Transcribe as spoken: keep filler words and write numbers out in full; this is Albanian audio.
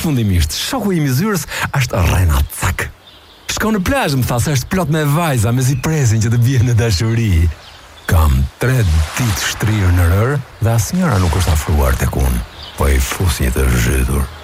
Përfundimisht, shoku i mizyrës është Rena Cak. Shko në plazh, më tha se është plot me vajza, me si presin që të bien në dashuri. Kam tre ditë shtrirë në rër dhe asnjëra nuk është afruar tek unë, po i fus një të zhytur.